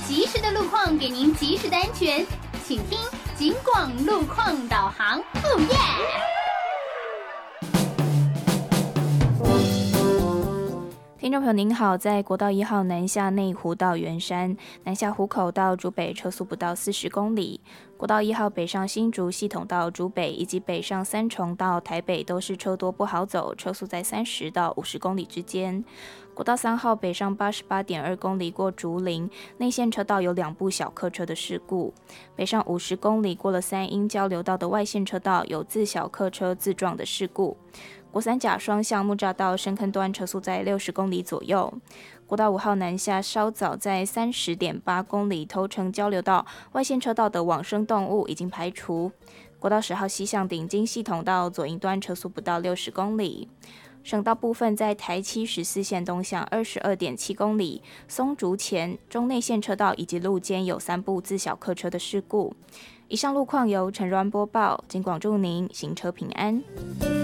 及时的路况，给您及时的安全，请听警广路况导航。哦耶！ 听众朋友您好，在国道1号南下内湖到圆山，南下湖口到竹北车速不到40公里；国道1号北上新竹系统到竹北，以及北上三重到台北都是车多不好走，车速在30到50公里之间。国道3号北上88.2公里过竹林，内线车道有2部小客车的事故；北上50公里过了三鹰交流道的外线车道有自小客车自撞的事故。国三甲双向木栅道深坑段车速在60公里左右。国道5号南下稍早在30.8公里头城交流道外线车道的往生动物已经排除。国道10号西向顶金系统到左营端车速不到60公里。省道部分在台七14线东向22.7公里，松竹前中内线车道以及路肩有3部自小客车的事故。以上路况由陈软播报，警广祝您行车平安。